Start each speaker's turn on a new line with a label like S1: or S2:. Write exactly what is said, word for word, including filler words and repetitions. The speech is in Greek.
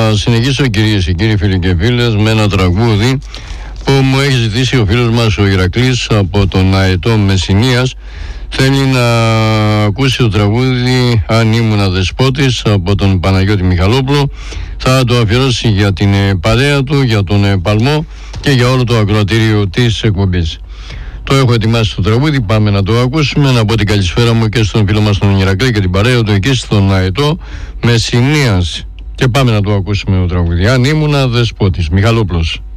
S1: Θα συνεχίσω, κυρίες και κύριοι, φίλοι και φίλες, με ένα τραγούδι που μου έχει ζητήσει ο φίλος μας ο Ηρακλής από τον Αετό Μεσσηνίας. Θέλει να ακούσει το τραγούδι «Αν ήμουνα δεσπότης» από τον Παναγιώτη Μιχαλόπουλο. Θα το αφιερώσει για την παρέα του, για τον Παλμό και για όλο το ακροατήριο της εκπομπής. Το έχω ετοιμάσει το τραγούδι, πάμε να το ακούσουμε. Να πω την καλησπέρα μου και στον φίλο μας τον Ηρακλή και την παρέα του εκεί στον Αετό Μεσσηνίας. Και πάμε να το ακούσουμε το τραγούδι «Αν ήμουνα δεσπότης», Μιχαλόπουλος.